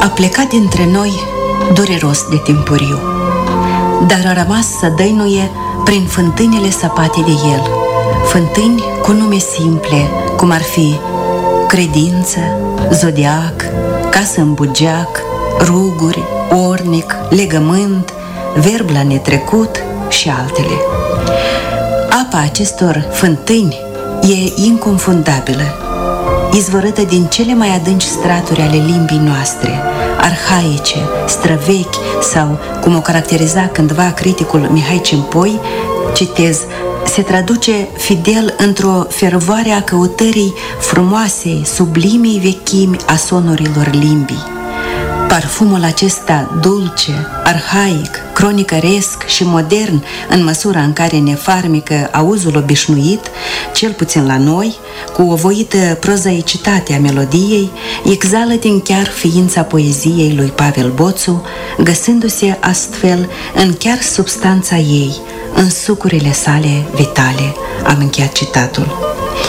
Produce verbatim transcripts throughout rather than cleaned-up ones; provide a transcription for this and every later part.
a plecat dintre noi dureros de timpuriu, dar a rămas să dăinuie prin fântânile săpate de el, fântâni cu nume simple, cum ar fi credință, zodiac, casă în bugeac, ruguri, ornic, legământ, verb la netrecut și altele. Apa acestor fântâni e inconfundabilă, izvorâtă din cele mai adânci straturi ale limbii noastre, arhaice, străvechi sau, cum o caracteriza cândva criticul Mihai Cimpoi, citez, se traduce fidel într-o fervoare a căutării frumoasei, sublimii vechimi a sonorilor limbii. Parfumul acesta dulce, arhaic, cronicăresc și modern, în măsura în care ne farmică auzul obișnuit, cel puțin la noi, cu o voită prozaicitate a melodiei, exală din chiar ființa poeziei lui Pavel Boțu, găsându-se astfel în chiar substanța ei, în sucurile sale vitale. Am încheiat citatul.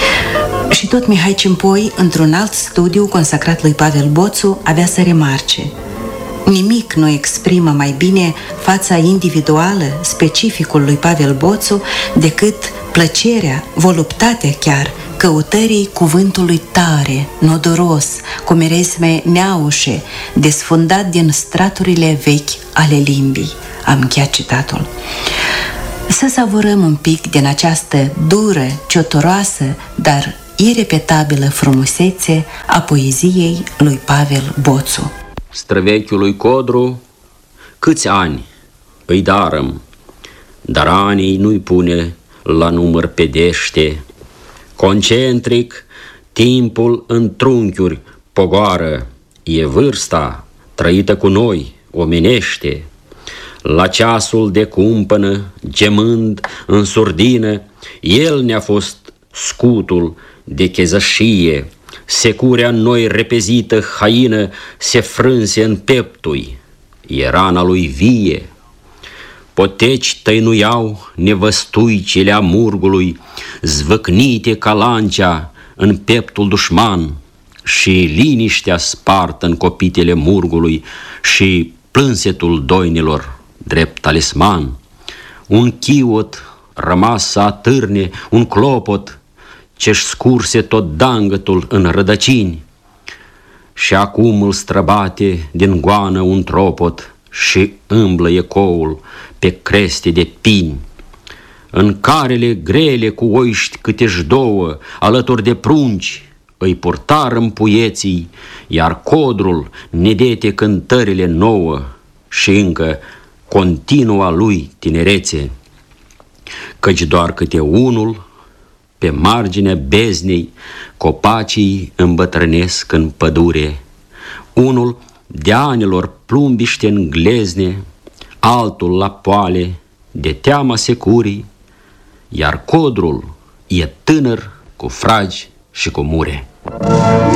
Și tot Mihai Cimpoi, într-un alt studiu consacrat lui Pavel Boțu, avea să remarce: nimic nu exprimă mai bine fața individuală, specificul lui Pavel Boțu, decât plăcerea, voluptatea chiar, căutării cuvântului tare, nodoros, cu miresme neaușe, desfundat din straturile vechi ale limbii. Am încheiat citatul. Să savurăm un pic din această dură, ciotoroasă, dar irepetabilă frumusețe a poeziei lui Pavel Boțu. Străvechiului Codru câți ani îi darăm, dar anii nu-i pune la număr pedește. Concentric, timpul în trunchiuri pogoară, e vârsta trăită cu noi, omenește. La ceasul de cumpănă, gemând în surdină, el ne-a fost scutul de chezășie. Securea noi repezită haină se frânse în peptui, e rana lui vie. Poteci tăinuiau nevăstuicele amurgului, zvăcnite ca lancea în peptul dușman, și liniștea spartă în copitele murgului și plânsetul doinilor drept talisman. Un chiot rămas să atârne, un clopot ce-și scurse tot dangătul în rădăcini, și acum îl străbate din goană un tropot și îmblă ecoul pe creste de pini. În carele grele cu oiști câteși două, alături de prunci, îi purtară puieții, iar Codrul ne dete cântările nouă și încă continua lui tinerețe, căci doar câte unul pe marginea beznei copacii îmbătrânesc în pădure, unul de anilor plumbiște în glezne, altul la poale de teama securii, iar Codrul e tânăr cu fragi și cu mure.